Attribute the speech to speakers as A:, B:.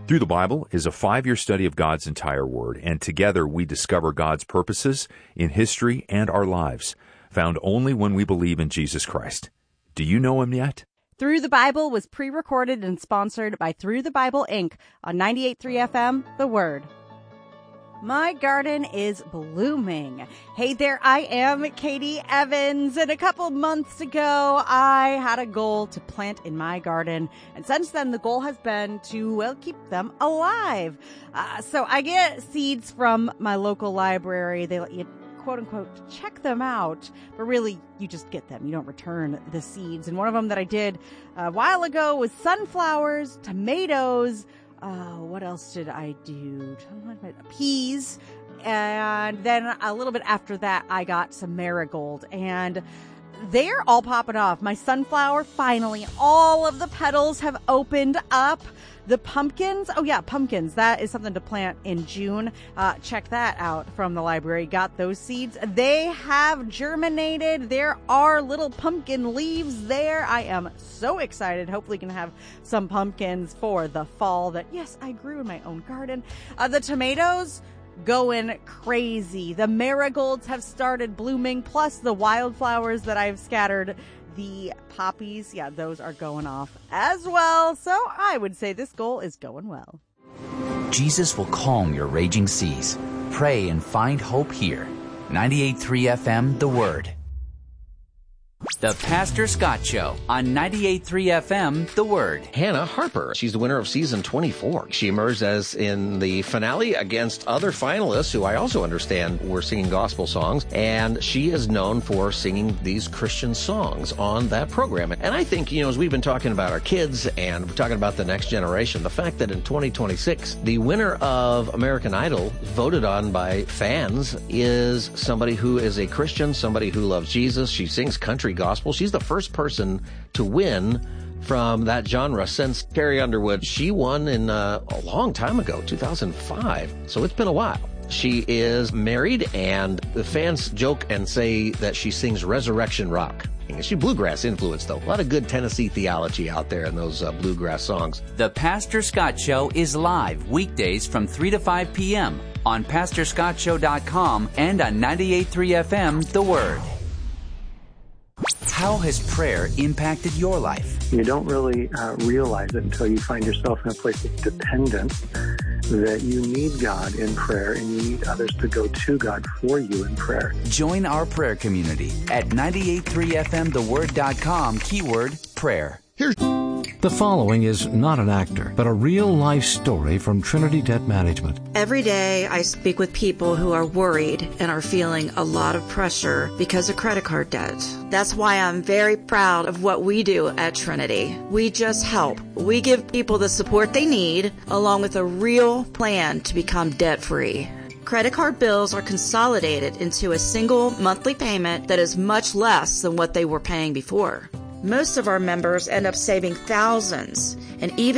A: Through the Bible is a 5-year study of God's entire Word, and together we discover God's purposes in history and our lives, found only when we believe in Jesus Christ. Do you know Him yet?
B: Through the Bible was pre-recorded and sponsored by Through the Bible, Inc. on 98.3 FM, The Word. My garden is blooming. Hey there, I am Katie Evans, and a couple months ago, I had a goal to plant in my garden, and since then, the goal has been to, well, keep them alive. So I get seeds from my local library. They let you, quote unquote, check them out, but really, you just get them. You don't return the seeds. And one of them that I did a while ago was sunflowers, tomatoes. What else did I do? Peas. And then a little bit after that, I got some marigold, and they're all popping off. My sunflower, finally, all of the petals have opened up. The pumpkins, pumpkins. That is something to plant in June. Check that out from the library. Got those seeds. They have germinated. There are little pumpkin leaves there. I am so excited. Hopefully can have some pumpkins for the fall that, yes, I grew in my own garden. The tomatoes, going crazy. The marigolds have started blooming, plus the wildflowers that I've scattered. The poppies, those are going off as well. So I would say this goal is going well.
C: Jesus will calm your raging seas. Pray and find hope here. 98.3 FM, The Word. The Pastor Scott Show on 98.3 FM, The Word.
D: Hannah Harper, she's the winner of season 24. She emerged as in the finale against other finalists who I also understand were singing gospel songs, and she is known for singing these Christian songs on that program. And I think, as we've been talking about our kids and we're talking about the next generation, the fact that in 2026, the winner of American Idol, voted on by fans, is somebody who is a Christian, somebody who loves Jesus. She sings country gospel. She's the first person to win from that genre since Carrie Underwood. She won in a long time ago, 2005. So it's been a while. She is married, and the fans joke and say that she sings resurrection rock. She's bluegrass influenced, though. A lot of good Tennessee theology out there in those bluegrass songs.
C: The Pastor Scott Show is live weekdays from 3 to 5 p.m. on PastorScottShow.com and on 98.3 FM, The Word. How has prayer impacted your life?
E: You don't really realize it until you find yourself in a place of dependence, that you need God in prayer and you need others to go to God for you in prayer.
C: Join our prayer community at 98.3fmtheword.com, keyword prayer.
F: The following is not an actor, but a real-life story from Trinity Debt Management.
G: Every day I speak with people who are worried and are feeling a lot of pressure because of credit card debt. That's why I'm very proud of what we do at Trinity. We just help. We give people the support they need, along with a real plan to become debt-free. Credit card bills are consolidated into a single monthly payment that is much less than what they were paying before. Most of our members end up saving thousands, and even